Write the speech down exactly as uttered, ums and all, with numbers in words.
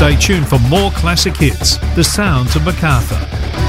Stay tuned for more classic hits, the sounds of Macarthur.